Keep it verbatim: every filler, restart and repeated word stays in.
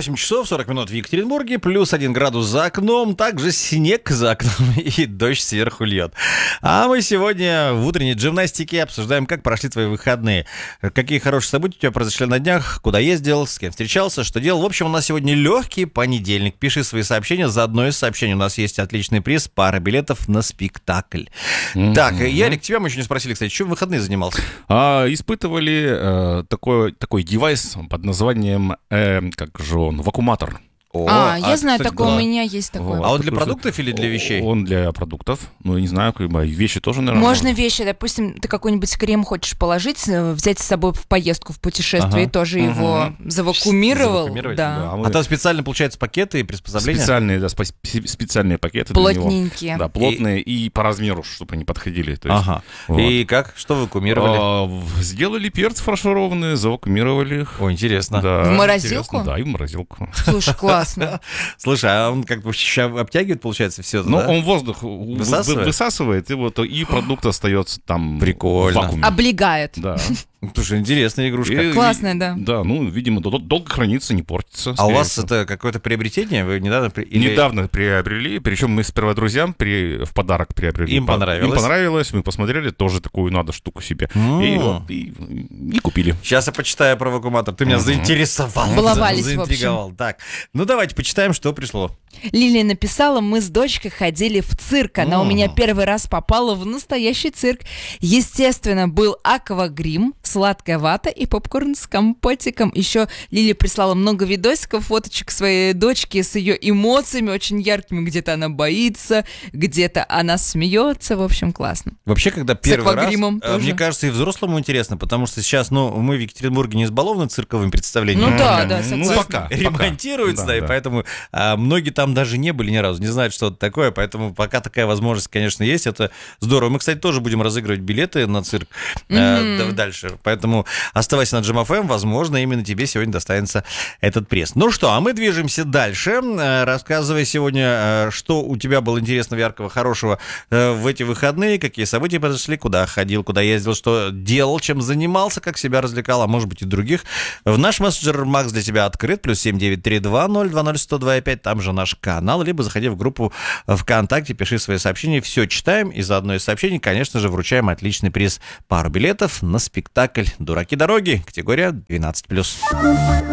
восемь часов сорок минут в Екатеринбурге, плюс один градус за окном, также снег за окном и дождь сверху льет. А мы сегодня в утренней джимнастике обсуждаем, как прошли твои выходные. Какие хорошие события у тебя произошли на днях, куда ездил, с кем встречался, что делал. В общем, у нас сегодня легкий понедельник. Пиши свои сообщения. За одно из сообщений у нас есть отличный приз, пара билетов на спектакль. Mm-hmm. Так, Ярик, тебя мы еще не спросили, кстати, чем в выходные занимался? А, испытывали э, такой, такой девайс под названием, э, как же он, вакууматор. О, а, я а, знаю, кстати, такой да. у меня есть такой. А он для продуктов или для вещей? Он для продуктов. Ну, я не знаю, как бы вещи тоже, наверное. Можно вещи, допустим, ты какой-нибудь крем хочешь положить, взять с собой в поездку, в путешествие, ага. и тоже угу. его завакуумировал. Да. Да. А там специально, получается, пакеты и приспособления? Специальные, да, специальные пакеты. Плотненькие. Да, плотные и... и по размеру, чтобы они подходили. То есть, ага. Вот. И как? Что вакуумировали? А, сделали перцы фаршированные, завакуумировали их. О, интересно. Да, в морозилку? Интересно. Да, и в морозилку. Слушай, классно. Слушай, а он как бы обтягивает, получается, все это, Ну, да? он воздух высасывает, высасывает и, вот, и продукт остается там Прикольно. в вакууме. Облегает. Да. Слушай, интересная игрушка. И, Классная, да. Да, ну, видимо, долго хранится, не портится. А у вас всего. Это какое-то приобретение? Вы недавно... При... Или... Недавно приобрели, причем мы сперва друзьям при... в подарок приобрели. Им понравилось? Им понравилось, мы посмотрели, тоже такую надо штуку себе. И, вот, и, и купили. Сейчас я почитаю про вакууматор. Ты меня mm-hmm. заинтересовал. Баловались, заинтриговал. в общем. Так, ну давайте почитаем, что пришло. Лилия написала: мы с дочкой ходили в цирк. Она mm. у меня первый раз попала в настоящий цирк. Естественно, был аквагрим, сладкая вата и попкорн с компотиком. Еще Лилия прислала много видосиков, фоточек своей дочки с ее эмоциями очень яркими. Где-то она боится, где-то она смеется. В общем, классно. Вообще, когда первый раз, тоже. Мне кажется, и взрослому интересно, потому что сейчас, ну, мы в Екатеринбурге не избалованы цирковым представлением. Ну да, да, согласна. Ну, пока. Ремонтируется, пока. да, да, и поэтому а, многие там даже не были ни разу, не знают, что это такое, поэтому пока такая возможность, конечно, есть, это здорово. Мы, кстати, тоже будем разыгрывать билеты на цирк mm-hmm. э, дальше, поэтому оставайся на Джим эф эм, возможно, именно тебе сегодня достанется этот приз. Ну что, а мы движемся дальше. Рассказывай сегодня, что у тебя было интересного, яркого, хорошего в эти выходные, какие события произошли, куда ходил, куда ездил, что делал, чем занимался, как себя развлекал, а может быть и других. В наш мессенджер Макс для тебя открыт, плюс семь девять три два ноль два ноль сто два пять, там же наш канал, либо заходи в группу ВКонтакте, пиши свои сообщения, все читаем, и за одно из сообщений, конечно же, вручаем отличный приз, пару билетов на спектакль «Дураки дороги», категория двенадцать плюс.